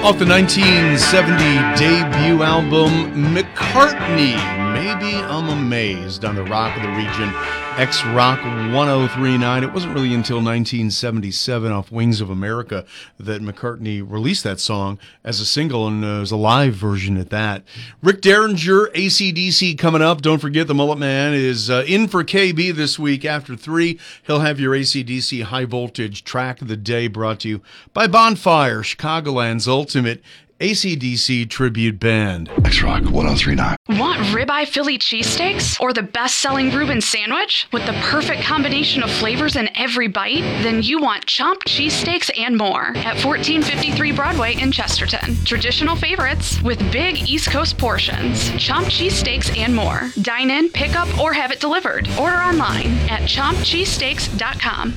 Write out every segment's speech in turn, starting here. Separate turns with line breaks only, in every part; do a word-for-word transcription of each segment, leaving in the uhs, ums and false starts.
Off the nineteen seventy debut album, McCartney, Maybe I'm Amazed, on the Rock of the Region, X-Rock one oh three point nine. It wasn't really until nineteen seventy-seven, off Wings of America, that McCartney released that song as a single, and uh, it was a live version at that. Rick Derringer, A C D C coming up. Don't forget, the Mullet Man is uh, in for K B this week after three. He'll have your A C D C High Voltage Track of the Day, brought to you by Bonfire, Chicagoland's ultimate A C D C tribute band.
X-Rock one oh three point nine.
Want ribeye Philly cheesesteaks or the best-selling Reuben sandwich with the perfect combination of flavors in every bite? Then you want Chomp Cheesesteaks and more at fourteen fifty-three Broadway in Chesterton. Traditional favorites with big East Coast portions. Chomp Cheesesteaks and more. Dine in, pick up, or have it delivered. Order online at chomp cheesesteaks dot com.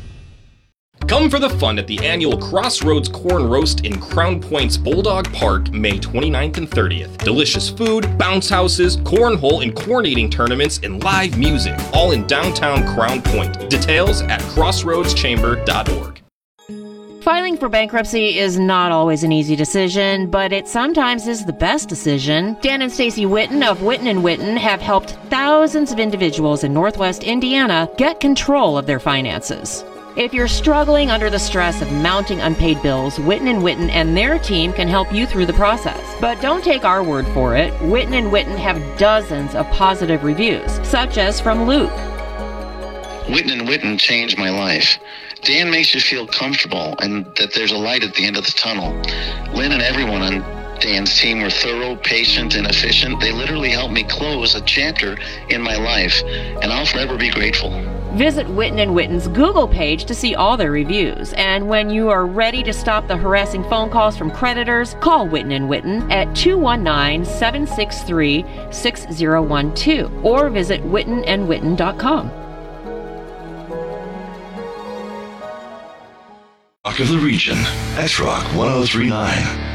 Come for the fun at the annual Crossroads Corn Roast in Crown Point's Bulldog Park, May twenty-ninth and thirtieth. Delicious food, bounce houses, cornhole and corn eating tournaments, and live music, all in downtown Crown Point. Details at crossroads chamber dot org.
Filing for bankruptcy is not always an easy decision, but it sometimes is the best decision. Dan and Stacy Witten of Witten and Witten have helped thousands of individuals in Northwest Indiana get control of their finances. If you're struggling under the stress of mounting unpaid bills, Witten and Witten and their team can help you through the process. But don't take our word for it. Witten and Witten have dozens of positive reviews, such as from Luke.
Witten and Witten changed my life. Dan makes you feel comfortable and that there's a light at the end of the tunnel. Lynn and everyone on Dan's team were thorough, patient, and efficient. They literally helped me close a chapter in my life, and I'll forever be grateful.
Visit Witten and Witten's Google page to see all their reviews. And when you are ready to stop the harassing phone calls from creditors, call Witten and Witten at two one nine, seven six three, six zero one two or visit witten and witten dot com.
Rock of the Region, X-Rock one oh three point nine.